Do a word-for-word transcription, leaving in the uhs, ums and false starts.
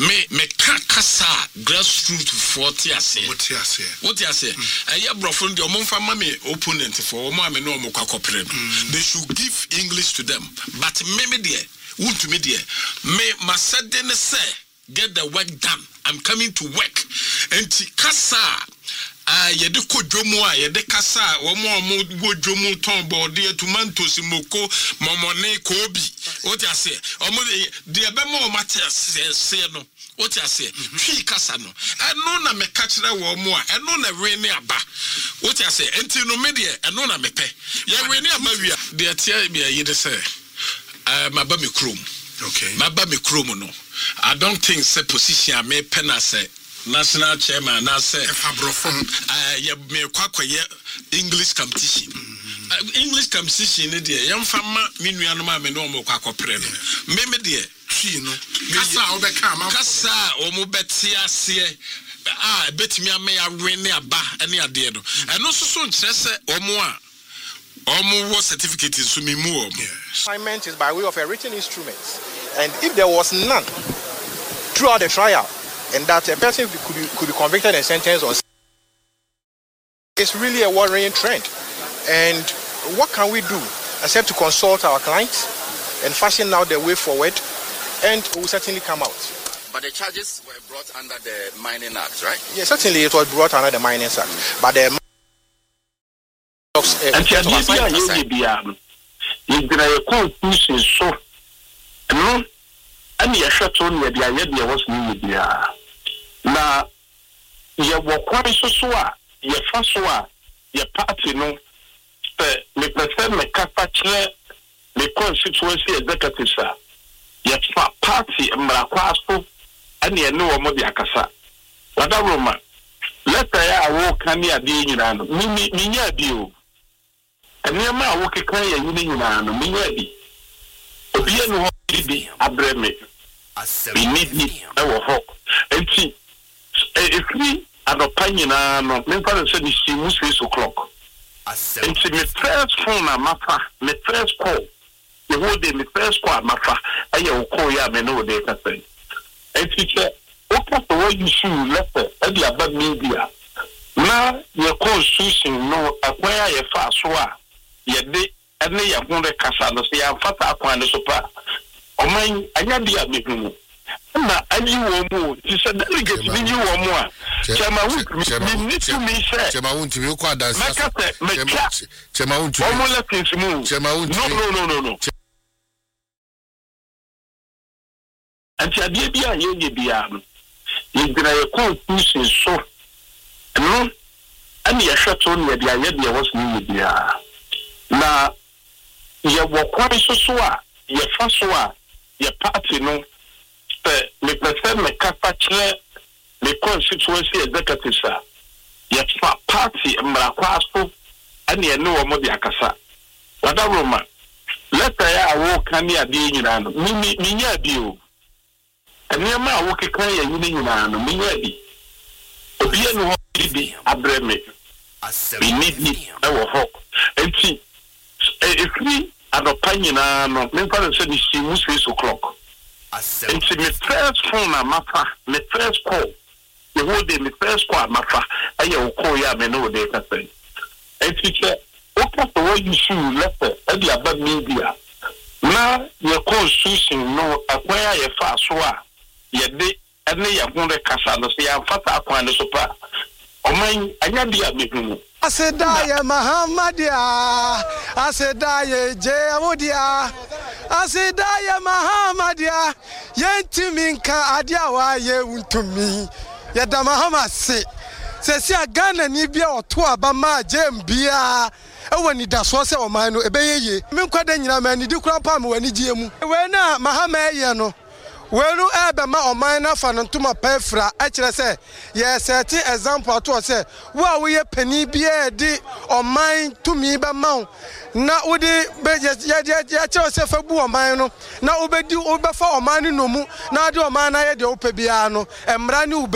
me me kasa grassroots forty ase what you say what you say eh ya brofo ndi omfa ma me opponent for omo ame no omo kwakopre they should give English to them but me me there won't me there me masade ne say get the work done. I'm coming to work and kasa ah yede kodwomu a yede kasa omo omo godwomu ton body tomatoes moko momone kobi what you say omo de be mo matter say no what you say twi kasa no eno na me ka kire wo mo a eno na we ne aba what you say enti no me de eno na me pe ya we ne aba wi de tie bia yede say eh maba me krom okay maba me krom no I don't think say position me pena say national chairman na say Fabrofon uh ye me kwakoye English competition mm-hmm. uh, English competition ne de yam fama me nuanu ma me no mo kwakopre no me me de twi no kasa obeka ma kasa o mo beti ase ah betimi ame ya wene aba ene ade do eno so so nkire se o mo a o mo wo certificate so me mu o assignment is by way of a written instrument, and if there was none throughout the trial, and that a person could be, could be convicted and sentenced on, it's really a worrying trend. And what can we do except to consult our clients and fashion out the way forward, and we will certainly come out. But the charges were brought under the Mining Act, right? Yes, certainly it was brought under the Mining Act, but the and the constitution so no and you shut on where the idea was new na ye work so so ye faso ye party no me prefer me capture me constituency executive sir ye party mrakwaso and ye no mo de akasa wada roma let ya wo kan ya de nyina no mi mi nya bi o ene ma wo kekan ya yini nyina no mi nya bi obi enu ho bi abreme we need me e wo ho enti e free adopa nyina no me fa se ni si mu six o'clock enti me first phone na mafa me first call the whole day me first call mafa aye wo call ya me no dey ka say enti che what the you should letter at the above media. Now, your constitution no acquire your fast wa, ye de, and they are going to Casano, say, I'm fat up on the super. Oh, mine, I am the above. And you will move. He said, delegate, you will more. Chema, you need to me, sir. Chema, won't you quite dance? Chema, won't you almost let move? Chema, no, no, no, no, no. And Chabia, you be armed. Is there a constitution so no and you shut on where the idea was new now you walk quite so so you first one your party no me prefer me capture me constituency executive sir your party mrakwaso and you know mo de akasa wada roma let ya wo kan ya de nyina no mi mi nya bi o ene ma wo kekan ya yini nyina no mi nya bi obi enu ho bi abreme we need me e wo ho enti e free adopa nyina no me fa se ni si mu six o'clock enti me first phone na mafa me first call the whole day me first call mafa aye wo call ya me no dey ka say enti che o ka to what you should letter e di above media na your constitution no acquire your fast wa ye de ene ya hunde kasa no se ya fata akwan no so pa o man anya dia behunu Asedaye Mahamadia Asedaye Jewodia Asedaye Mahamadia Yentiminka adiawa ye untumi Yada Mahama se Sesi agana ni bia oto abama jembia ewe ni daso se o man no ebeyeye menkwade nyina ma ni di kura pa me wani giemu we na Mahama ye no wenu ebe ma oman na fa no ntoma pefra a kire se ye set example to se wo a wo ye pani bia di oman tumi be ma na wo di be ye ye kire se fa bu oman no na wo be di wo be fa oman no mu na di oman na ye de wo pe bia no emra ni